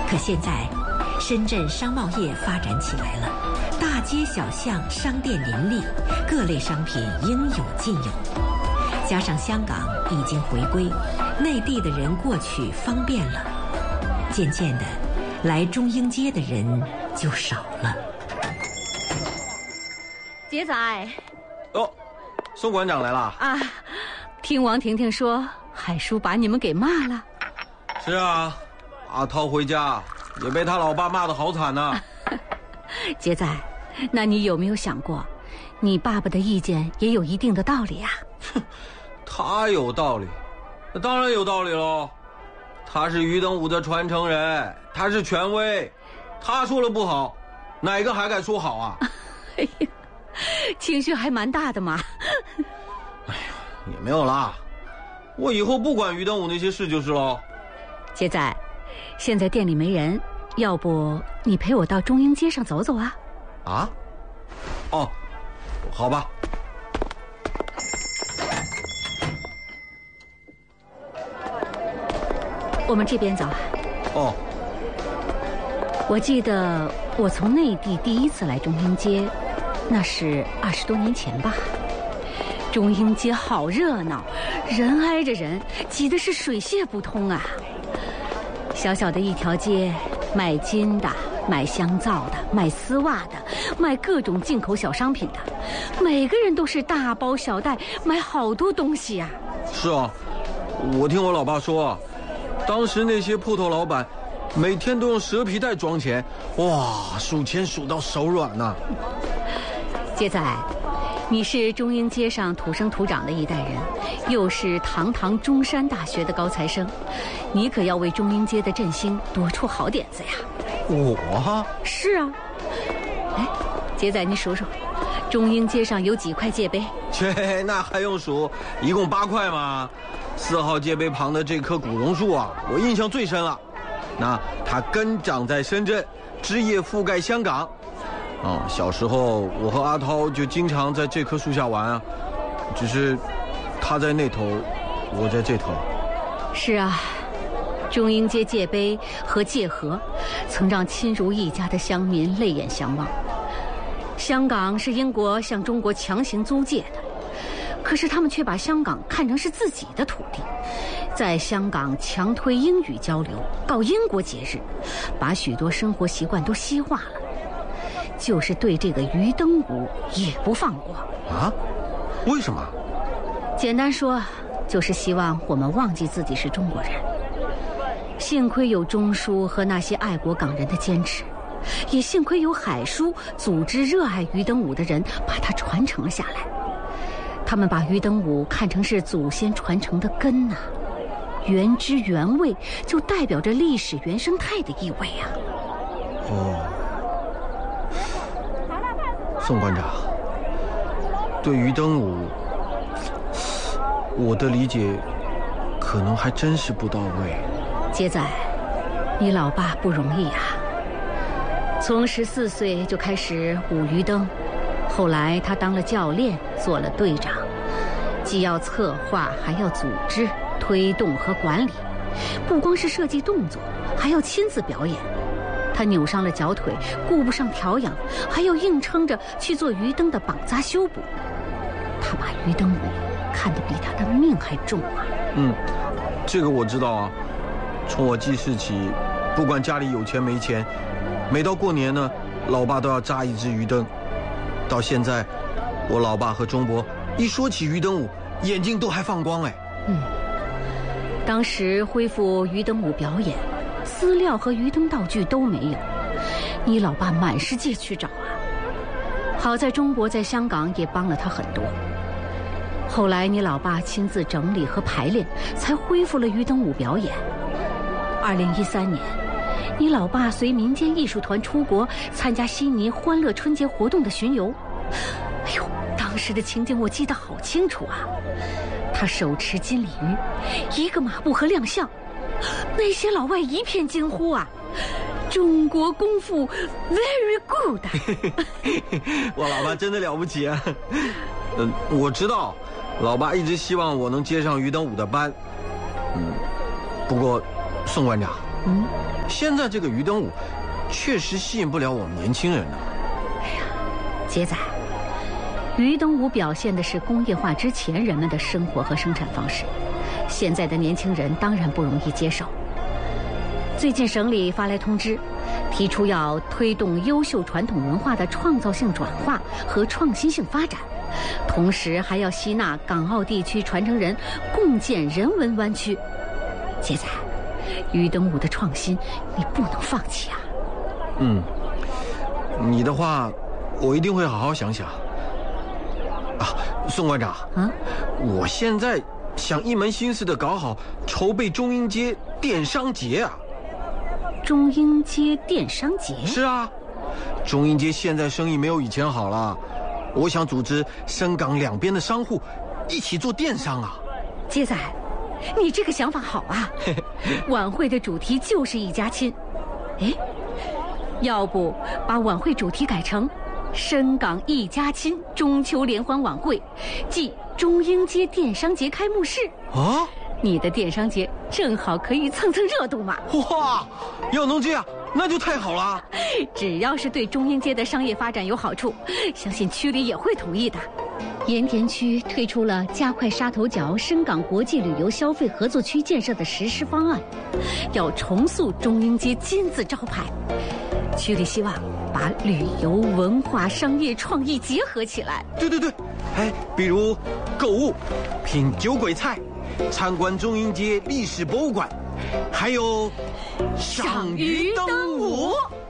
可现在，深圳商贸业发展起来了，大街小巷商店林立，各类商品应有尽有。加上香港已经回归，内地的人过去方便了，渐渐的，来中英街的人就少了。 杰仔， 哦，宋馆长来了啊！听王婷婷说，海叔把你们给骂了。 是啊，阿涛回家也被他老爸骂得好惨呢。 杰仔，那你有没有想过，你爸爸的意见也有一定的道理啊？ 他有道理，那当然有道理喽。他是于登武的传承人，他是权威，他说了不好，哪个还敢说好啊？ 哎呀，情绪还蛮大的嘛。 哎呀，也没有啦，我以后不管于登武那些事就是喽。 杰仔，现在店里没人，要不你陪我到中英街上走走啊？ 啊？哦，好吧。 我们这边走。 哦。 我记得我从内地第一次来中英街，那是20多年前吧。中英街好热闹，人挨着人，挤得是水泄不通啊。小小的一条街，卖金的，卖香皂的，卖丝袜的，卖各种进口小商品的，每个人都是大包小袋买好多东西啊。 是啊，我听我老爸说，当时那些铺头老板每天都用蛇皮袋装钱，哇，数钱数到手软呐。 杰仔，你是中英街上土生土长的一代人，又是堂堂中山大学的高材生，你可要为中英街的振兴多出好点子呀。 我？ 是啊。哎，杰仔，你数数，中英街上有几块界碑？ 切，那还用数？一共8块嘛。4号界碑旁的这棵古榕树啊，我印象最深了。那它根长在深圳，枝叶覆盖香港。小时候我和阿涛就经常在这棵树下玩啊，只是他在那头，我在这头。 是啊，中英街界碑和界河曾让亲如一家的乡民泪眼相望。香港是英国向中国强行租界的，可是他们却把香港看成是自己的土地，在香港强推英语交流，搞英国节日，把许多生活习惯都西化了。就是对这个于登武也不放过啊？为什么？ 简单说，就是希望我们忘记自己是中国人。幸亏有钟书和那些爱国港人的坚持，也幸亏有海叔组织热爱于登武的人把它传承了下来。他们把于登武看成是祖先传承的根啊，原汁原味就代表着历史原生态的意味啊。 哦，宋馆长，对于登武，我的理解可能还真是不到位。 杰仔，你老爸不容易啊，从14岁就开始舞于登，后来他当了教练，做了队长，既要策划，还要组织、推动和管理，不光是设计动作，还要亲自表演。他扭伤了脚腿，顾不上调养，还要硬撑着去做于登的绑扎修补。他把于登武看得比他的命还重啊。 这个我知道啊。从我记事起，不管家里有钱没钱，每到过年呢，老爸都要扎一只于登。到现在，我老爸和钟伯一说起于登武，眼睛都还放光哎。 当时恢复于登武表演，饲料和于登道具都没有，你老爸满世界去找啊。好在钟伯在香港也帮了他很多。后来你老爸亲自整理和排练，才恢复了于登武表演。2013年，你老爸随民间艺术团出国参加悉尼欢乐春节活动的巡游。哎呦，当时的情景我记得好清楚啊！他手持金鲤鱼，一个马步和亮相，那些老外一片惊呼啊！中国功夫 very good。 我老爸真的了不起啊！我知道，老爸一直希望我能接上于登武的班。不过，宋馆长， 现在这个鱼灯舞，确实吸引不了我们年轻人呢。 哎呀，杰仔，鱼灯舞表现的是工业化之前人们的生活和生产方式，现在的年轻人当然不容易接受。最近省里发来通知，提出要推动优秀传统文化的创造性转化和创新性发展，同时还要吸纳港澳地区传承人，共建人文湾区。杰仔，鱼灯舞的创新你不能放弃啊！ 你的话，我一定会好好想想。啊，宋馆长，我现在想一门心思地搞好筹备中英街电商节啊。 中英街电商节？ 是啊，中英街现在生意没有以前好了，我想组织深港两边的商户一起做电商啊。 杰仔，你这个想法好啊！晚会的主题就是一家亲，哎，要不把晚会主题改成深港一家亲中秋联欢晚会暨中英街电商节开幕式啊？ 你的电商节正好可以蹭蹭热度嘛！ 哇，要能这样，那就太好了。 只要是对中英街的商业发展有好处，相信区里也会同意的。盐田区推出了加快沙头角深港国际旅游消费合作区建设的实施方案，要重塑中英街金字招牌。区里希望把旅游、文化、商业、创意结合起来。 对，哎，比如购物、品酒鬼菜、参观中英街历史博物馆，还有赏鱼灯舞。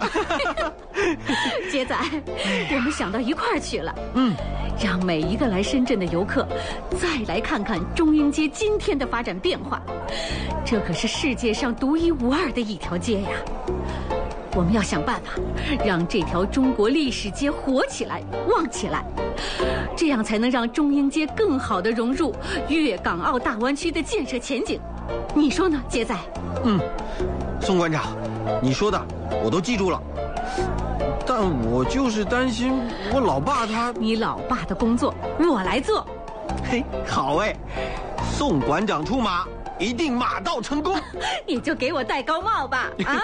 杰仔，我们想到一块儿去了。让每一个来深圳的游客再来看看中英街今天的发展变化，这可是世界上独一无二的一条街呀！我们要想办法让这条中国历史街活起来、旺起来，这样才能让中英街更好地融入粤港澳大湾区的建设前景。你说呢，杰仔？ 宋馆长，你说的我都记住了，但我就是担心我老爸他…… 你老爸的工作我来做。 嘿，好哎，宋馆长出马，一定马到成功。 你就给我戴高帽吧，啊！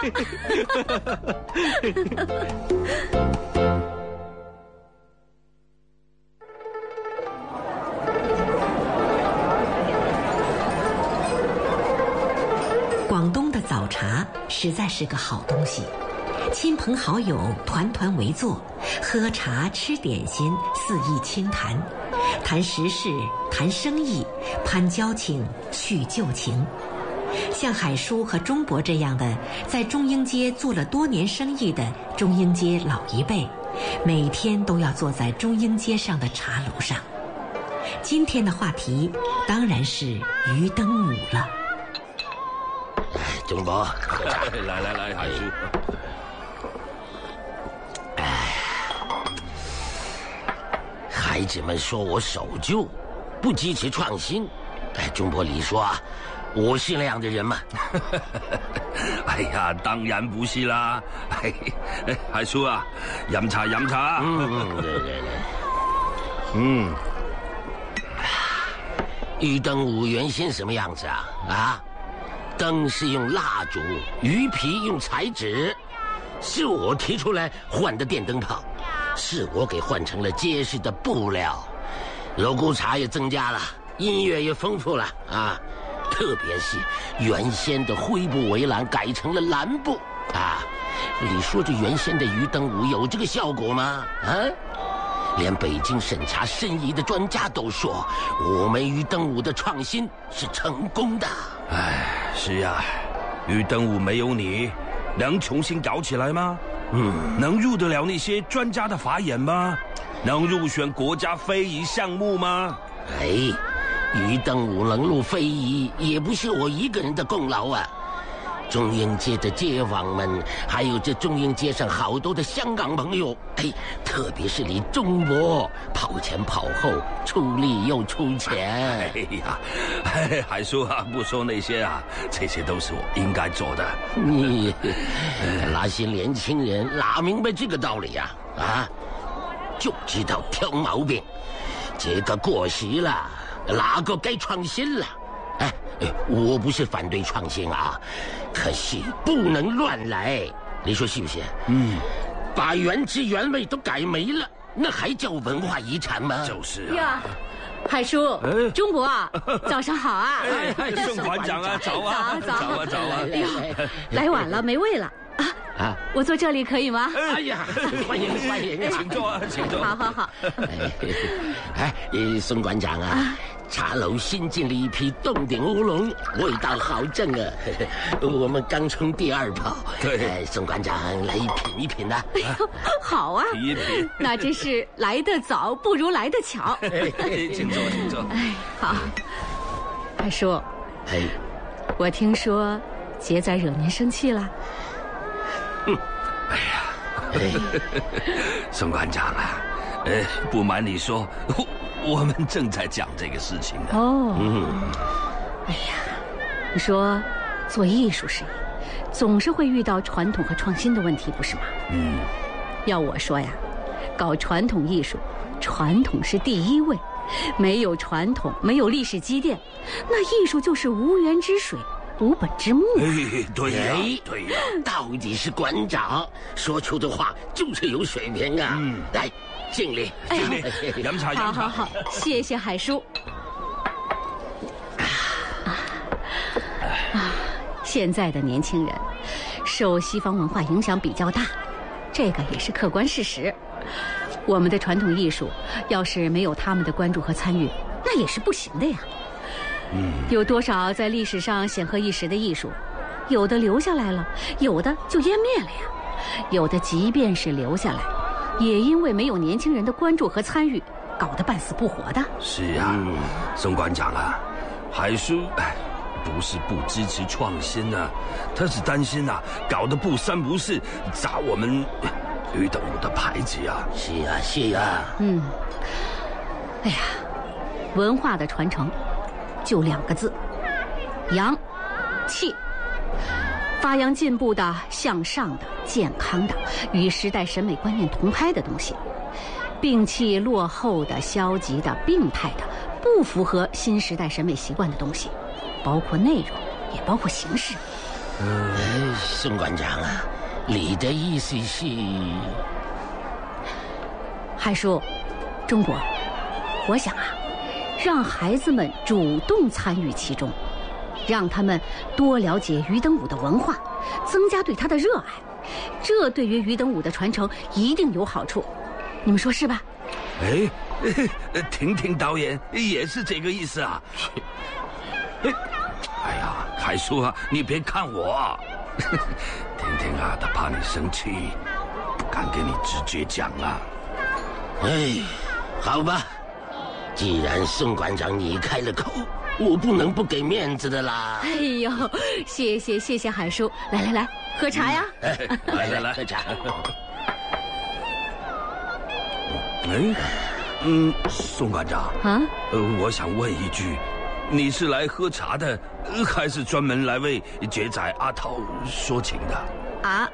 广东的早茶实在是个好东西，亲朋好友团团围坐，喝茶吃点心，肆意轻谈，谈时事，谈生意，攀交情，叙旧情。像海叔和钟伯这样的在中英街做了多年生意的中英街老一辈，每天都要坐在中英街上的茶楼上。今天的话题当然是鱼灯舞了。 钟伯， 来，海叔。 孩子们说我守旧，不积极创新。钟伯，你说啊，我是那样的人吗？ 哎呀，当然不是啦。海叔啊，飲茶。 对。鱼灯舞原先什么样子啊？灯是用蜡烛，鱼皮用彩纸，是我提出来换的电灯泡，是我给换成了结实的布料，肉骨茶也增加了，音乐也丰富了啊！特别是原先的灰布围栏改成了蓝布啊！你说这原先的鱼灯舞有这个效果吗？连北京审查申遗的专家都说，我们鱼灯舞的创新是成功的。 是呀，鱼灯舞没有你，能重新搞起来吗？能入得了那些专家的法眼吗？能入选国家非遗项目吗？ 鱼灯舞能入非遗，也不是我一个人的功劳啊！中英街的街坊们，还有这中英街上好多的香港朋友，特别是你钟伯，跑前跑后，出力又出钱。 海叔啊，不说那些啊，这些都是我应该做的。 你那些年轻人哪明白这个道理呀？就知道挑毛病，这个过时了，哪个该创新了？ 我不是反对创新啊，可惜不能乱来，你说是不是？把原汁原味都改没了，那还叫文化遗产吗？ 就是呀，海叔，钟伯，早上好啊！ 宋馆长啊，早啊，早啊，早啊！ 哎呦，来晚了，没位了啊！我坐这里可以吗？ 哎呀，欢迎欢迎， 请坐啊，请坐。 好。 宋馆长啊，茶楼新进了一批洞顶乌龙，味道好正啊！我们刚冲第2泡， 对， 宋馆长来品一品呢。 哎呦，好啊！ 品一品， 那真是来得早不如来得巧。 请坐，请坐。 好，海叔，我听说杰仔惹您生气了。 宋馆长啊，不瞒你说，我们正在讲这个事情呢。 哎呀，你说做艺术事业，总是会遇到传统和创新的问题，不是吗？要我说呀，搞传统艺术，传统是第一位，没有传统，没有历史积淀，那艺术就是无源之水，无本之木。 对呀， 到底是馆长说出的话就是有水平啊！来，敬礼， 敬礼，饮茶，饮茶。 好，谢谢海叔。现在的年轻人受西方文化影响比较大，这个也是客观事实。我们的传统艺术要是没有他们的关注和参与，那也是不行的呀。有多少在历史上显赫一时的艺术，有的留下来了，有的就湮灭了呀。有的即便是留下来，也因为没有年轻人的关注和参与，搞得半死不活的。 是啊，宋馆长啊，海叔不是不支持创新啊，他是担心啊，搞得不三不四，砸我们于等武的牌子啊。 是啊。 哎呀，文化的传承就2个字：扬气。发扬进步的、向上的、健康的、与时代审美观念同拍的东西，摒弃落后的、消极的、病态的、不符合新时代审美习惯的东西，包括内容，也包括形式。 宋馆长啊，你的意思是？ 海叔，钟伯，我想啊，让孩子们主动参与其中，让他们多了解于登武的文化，增加对他的热爱，这对于于登武的传承一定有好处，你们说是吧？ 婷导演也是这个意思啊。哎呀，海叔啊，你别看我，婷啊，他怕你生气，不敢跟你直接讲啊。 好吧，既然宋馆长你开了口，我不能不给面子的啦。 哎呦，谢谢海叔，来，喝茶呀。 来， 喝茶。 宋馆长啊， 我想问一句，你是来喝茶的，还是专门来为杰仔阿涛说情的？ 啊，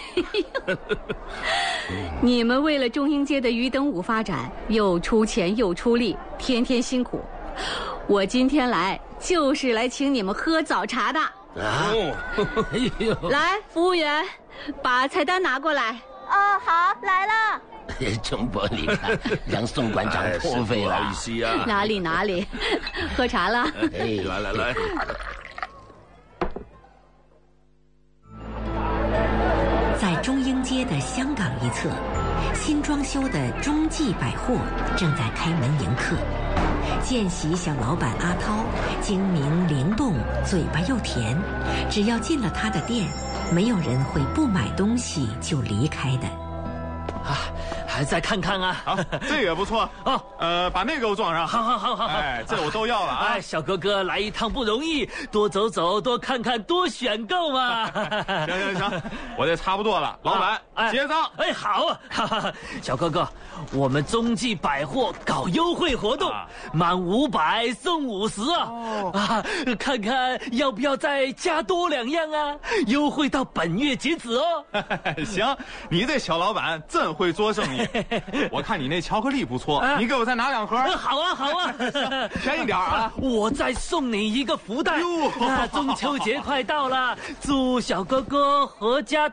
你们为了中英街的于登武发展，又出钱又出力，天天辛苦。我今天来就是来请你们喝早茶的。来，服务员，把菜单拿过来。 哦，好，来了。 钟伯，你看，让宋馆长破费了。 不好意思啊。 哪里，喝茶了。 来。 在中英街的香港一侧，新装修的中记百货正在开门迎客。见习小老板阿涛精明灵动，嘴巴又甜，只要进了他的店，没有人会不买东西就离开的。 还再看看啊！ 好，这个也不错哦。把那个我装上。 好。 这我都要了啊！ 小哥哥来一趟不容易，多走走，多看看，多选购嘛。 行，我这差不多了，老板结账。 好，小哥哥，我们中记百货搞优惠活动，满500送50啊！看看要不要再加多2样啊？优惠到本月截止哦。 行，你这小老板真会做生意。 我看你那巧克力不错，你给我再拿2盒。 好啊，好啊， 便宜点啊！ 我再送你一个福袋。中秋节快到了，祝小哥哥阖家